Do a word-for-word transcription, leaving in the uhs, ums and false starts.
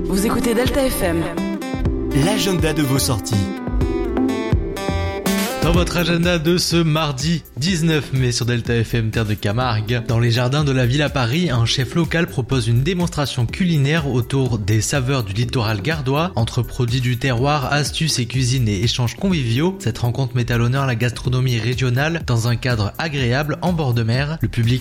Vous écoutez Delta F M. L'agenda de vos sorties. Dans votre agenda de ce mardi dix-neuf mai sur Delta F M Terre de Camargue, dans les jardins de la ville à Paris, un chef local propose une démonstration culinaire autour des saveurs du littoral gardois, entre produits du terroir, astuces et cuisine et échanges conviviaux. Cette rencontre met à l'honneur la gastronomie régionale dans un cadre agréable en bord de mer. Le public